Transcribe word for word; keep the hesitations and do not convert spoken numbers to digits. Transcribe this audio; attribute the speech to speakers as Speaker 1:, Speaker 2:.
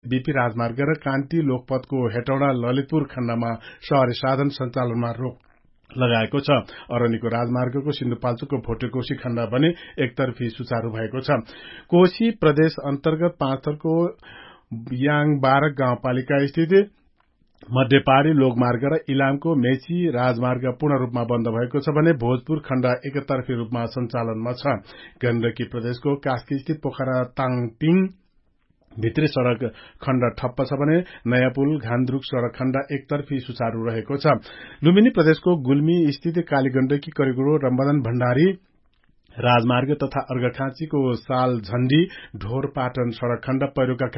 Speaker 1: BP राजमार्ग र कान्ती लोकपथको हेटौडा ललितपुर खण्डमा सवारी साधन सञ्चालनमा रोक लगाएको छ। अरनिको राजमार्गको सिन्धुपाल्चोकको भोटेकोशी खण्ड भने एकतर्फी सुचारू भएको छ। कोशी प्रदेश अन्तर्गत पाँचथरको याङबारक गाउँपालिका स्थित मध्यपारी लोकमार्ग र इलामको मेची राजमार्ग पूर्ण रूपमा बन्द भएको छ भने भोजपुर खण्ड एकतर्फी रूपमा सञ्चालनमा छ। गण्डकी प्रदेशको कास्की स्थित पोखरा ताङटिङ भित्री सड़क खण्ड ठप्प छ भने नयाँ पुल घान्द्रुक सड़क खण्ड एकतर्फी सुचारू रहेको छ। लुम्बिनी प्रदेशको गुल्मी स्थित कालीगण्डकी करिगुडो रम्बदन भण्डारी राजमार्ग तथा अर्घाखाँचीको साल झण्डी ढोर पाटन सड़क खण्ड पहिरोका